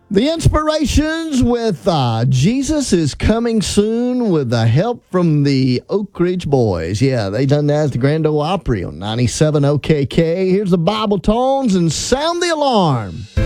The Inspirations with Jesus is Coming Soon with the help from the Oak Ridge Boys. Yeah, they done that at the Grand Ole Opry on 97 OKK. Here's the Bible tones and sound the alarm.